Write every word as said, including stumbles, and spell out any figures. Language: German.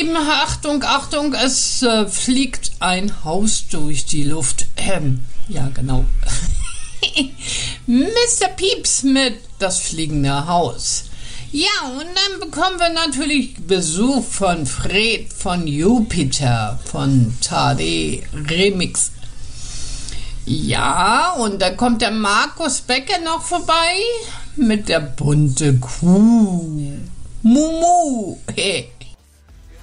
Lieben, Achtung, Achtung, es äh, fliegt ein Haus durch die Luft. Ähm, ja, genau. Mister Pieps mit das fliegende Haus. Ja, und dann bekommen wir natürlich Besuch von Fred von Jupiter, von Tade Remix. Ja, und da kommt der Markus Becker noch vorbei mit der bunte Kuh. Mumu. Hey.